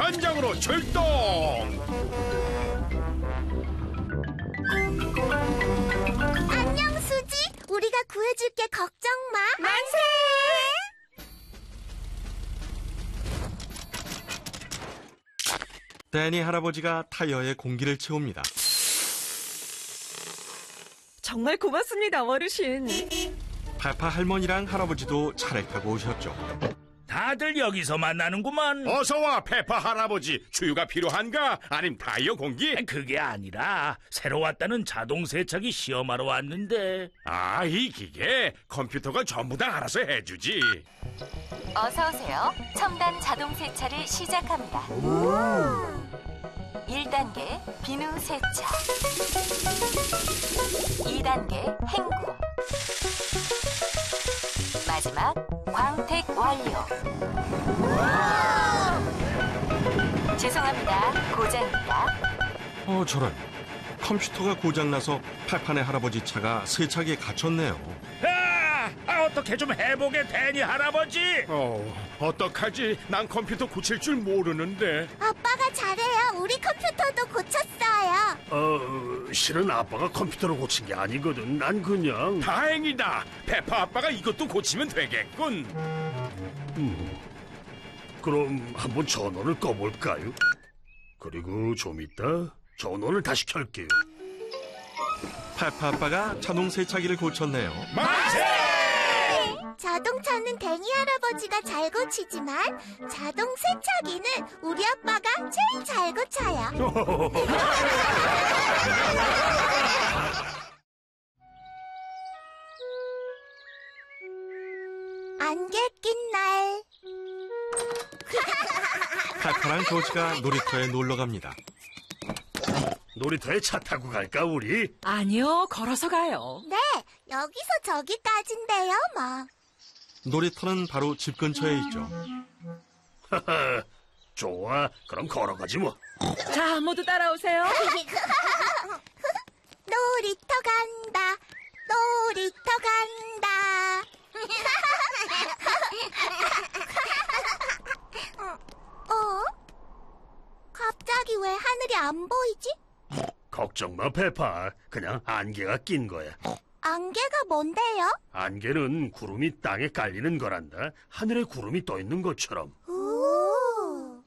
현장으로 출동! 안녕, 수지. 우리가 구해줄게. 걱정 마. 만세! 데니 할아버지가 타이어에 공기를 채웁니다. 정말 고맙습니다, 어르신. 페파 할머니랑 할아버지도 차를 타고 오셨죠. 다들 여기서 만나는구만. 어서와, 페파 할아버지. 주유가 필요한가? 아님 타이어 공기? 그게 아니라 새로 왔다는 자동 세차기 시험하러 왔는데. 아, 이 기계 컴퓨터가 전부 다 알아서 해주지. 어서 오세요. 첨단 자동 세차를 시작합니다. 1단계 비누 세차, 2단계 헹굼, 마지막 광택 완료. 죄송합니다. 고장입니다. 저런. 컴퓨터가 고장나서 페파네 할아버지 차가 세차기에 갇혔네요. 어떻게 좀 해보게, 데니 할아버지. 어떡하지? 난 컴퓨터 고칠 줄 모르는데. 아빠가 잘해요. 우리 컴퓨터도 고쳤어요. 실은 아빠가 컴퓨터를 고친 게 아니거든. 난 그냥... 다행이다. 페파 아빠가 이것도 고치면 되겠군. 그럼 한번 전원을 꺼볼까요? 그리고 좀 이따 전원을 다시 켤게요. 페파 아빠가 자동 세차기를 고쳤네요. 만세! 자동차는 데니 할아버지가 잘 고치지만 자동 세차기는 우리 아빠가 제일 잘 고쳐요. 안개 낀 날. 페파랑 조지가 놀이터에 놀러 갑니다. 놀이터에 차 타고 갈까, 우리? 아니요, 걸어서 가요. 네, 여기서 저기까지인데요, 뭐. 놀이터는 바로 집 근처에 있죠. 좋아, 그럼 걸어가지 뭐. 자, 모두 따라오세요. 놀이터 간다. 놀이터 간다. 갑자기 왜 하늘이 안 보이지? 걱정 마, 페파. 그냥 안개가 낀 거야. 안개가 뭔데요? 안개는 구름이 땅에 깔리는 거란다. 하늘에 구름이 떠 있는 것처럼. 오.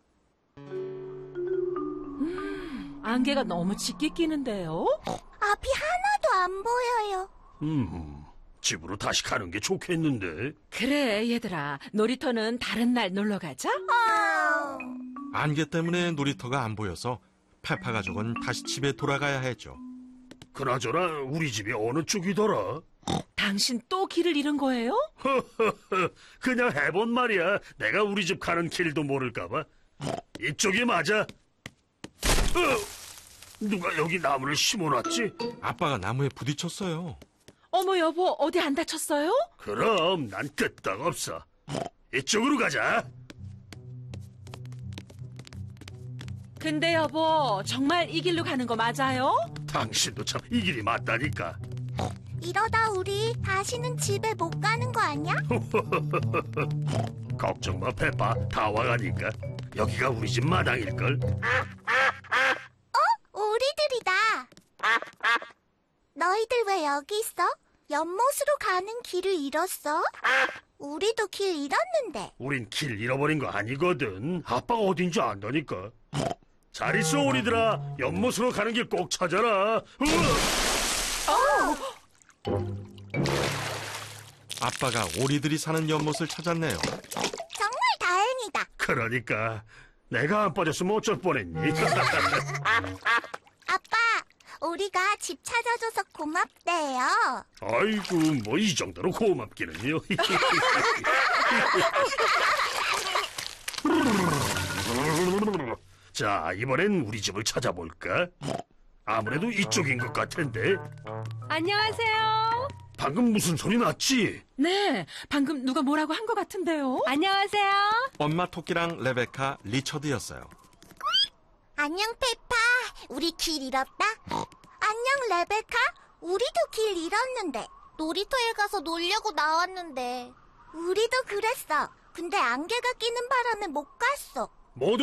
안개가 너무 짙게 끼는데요. 앞이 하나도 안 보여요. 집으로 다시 가는 게 좋겠는데. 그래, 얘들아. 놀이터는 다른 날 놀러 가자. 안개 때문에 놀이터가 안 보여서 페파 가족은 다시 집에 돌아가야 했죠. 그나저나 우리 집이 어느 쪽이더라? 당신 또 길을 잃은 거예요? 그냥 해본 말이야. 내가 우리 집 가는 길도 모를까봐. 이쪽이 맞아. 누가 여기 나무를 심어놨지? 아빠가 나무에 부딪혔어요. 어머, 여보, 어디 안 다쳤어요? 그럼 난 끄떡없어. 이쪽으로 가자. 근데 여보, 정말 이 길로 가는 거 맞아요? 당신도 참 이 길이 맞다니까. 이러다 우리 다시는 집에 못 가는 거 아니야? 걱정 마, 페파. 다 와가니까. 여기가 우리 집 마당일걸. 오리들이다. 너희들 왜 여기 있어? 연못으로 가는 길을 잃었어? 우리도 길 잃었는데. 우린 길 잃어버린 거 아니거든. 아빠가 어딘지 안다니까. 잘 있어, 오리들아. 연못으로 가는 길 꼭 찾아라. 아빠가 오리들이 사는 연못을 찾았네요. 정말 다행이다. 그러니까 내가 안 빠졌으면 어쩔 뻔했니? 아빠, 우리가 집 찾아줘서 고맙대요. 아이고, 뭐 이 정도로 고맙기는요. 자, 이번엔 우리 집을 찾아볼까? 아무래도 이쪽인 것 같은데. 안녕하세요. 방금 무슨 소리 났지? 네, 방금 누가 뭐라고 한 것 같은데요. 안녕하세요. 엄마 토끼랑 레베카, 리처드였어요. 안녕, 페파. 우리 길 잃었다. 안녕, 레베카. 우리도 길 잃었는데. 놀이터에 가서 놀려고 나왔는데. 우리도 그랬어. 근데 안개가 끼는 바람에 못 갔어. 모두